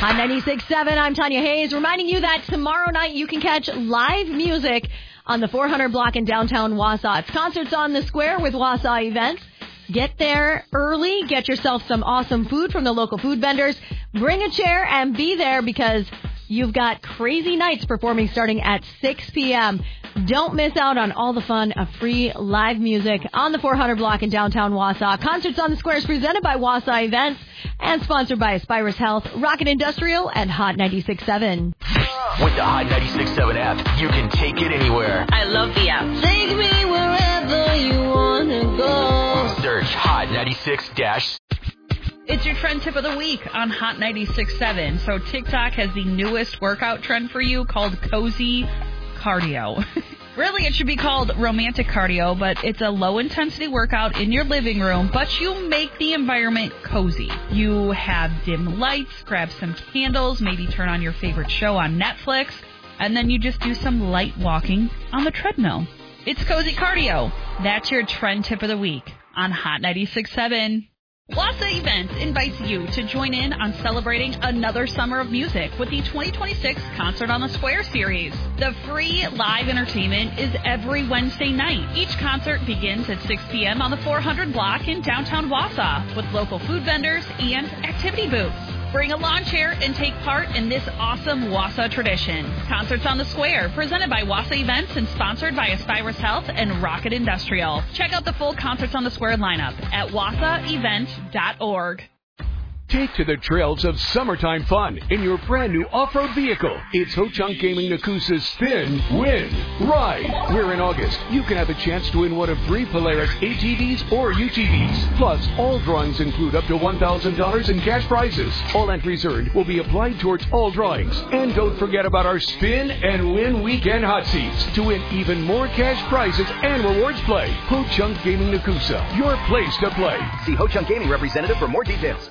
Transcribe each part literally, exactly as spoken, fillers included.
On ninety-six point seven, I'm Tanya Hayes, reminding you that tomorrow night you can catch live music on the four hundred block in downtown Wausau. It's Concerts on the Square with Wausau Events. Get there early, get yourself some awesome food from the local food vendors, bring a chair and be there because you've got crazy nights performing starting at six p.m. Don't miss out on all the fun of free live music on the four hundred block in downtown Wausau. Concerts on the Square is presented by Wausau Events and sponsored by Aspirus Health, Rocket Industrial, and Hot ninety-six point seven. With the Hot ninety-six point seven app, you can take it anywhere. I love the app. Take me wherever you want to go. Search Hot ninety-six dash. It's your trend tip of the week on Hot ninety-six point seven. So TikTok has the newest workout trend for you called Cozy Cardio. Really, it should be called romantic cardio, but it's a low-intensity workout in your living room, but you make the environment cozy. You have dim lights, grab some candles, maybe turn on your favorite show on Netflix, and then you just do some light walking on the treadmill. It's Cozy Cardio. That's your trend tip of the week on Hot ninety-six point seven. Wausau Events invites you to join in on celebrating another summer of music with the twenty twenty-six Concert on the Square series. The free live entertainment is every Wednesday night. Each concert begins at six p.m. on the four hundred block in downtown Wausau with local food vendors and activity booths. Bring a lawn chair and take part in this awesome Wausau tradition. Concerts on the Square, presented by Wausau Events and sponsored by Aspirus Health and Rocket Industrial. Check out the full Concerts on the Square lineup at wausau event dot org. Take to the trails of summertime fun in your brand new off-road vehicle. It's Ho-Chunk Gaming Nakusa's Spin, Win, Ride. Where in August, you can have a chance to win one of three Polaris A T Vs or U T Vs. Plus, all drawings include up to one thousand dollars in cash prizes. All entries earned will be applied towards all drawings. And don't forget about our Spin and Win Weekend Hot Seats to win even more cash prizes and rewards play. Ho-Chunk Gaming Nakusa, your place to play. See Ho-Chunk Gaming representative for more details.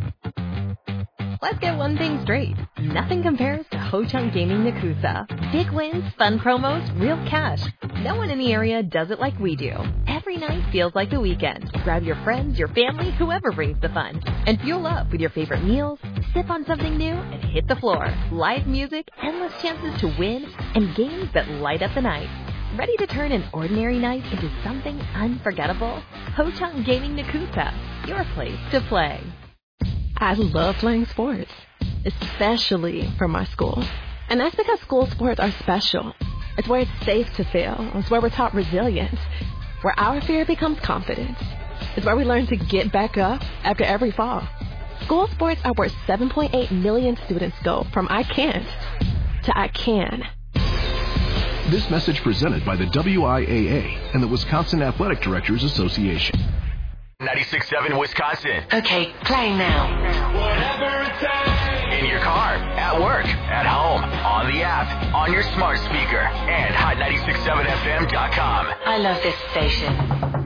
Let's get one thing straight. Nothing compares to Ho-Chunk Gaming Nakusa. Big wins, fun promos, real cash. No one in the area does it like we do. Every night feels like the weekend. Grab your friends, your family, whoever brings the fun. And fuel up with your favorite meals, sip on something new, and hit the floor. Live music, endless chances to win, and games that light up the night. Ready to turn an ordinary night into something unforgettable? Ho-Chunk Gaming Nakusa, your place to play. I love playing sports, especially for my school. And that's because school sports are special. It's where it's safe to fail. It's where we're taught resilience, where our fear becomes confidence. It's where we learn to get back up after every fall. School sports are where seven point eight million students go from I can't to I can. This message presented by the W I A A and the Wisconsin Athletic Directors Association. ninety-six point seven Wisconsin. Okay, playing now. Whatever it takes. In your car, at work, at home, on the app, on your smart speaker, and hot ninety-six point seven F M dot com. I love this station.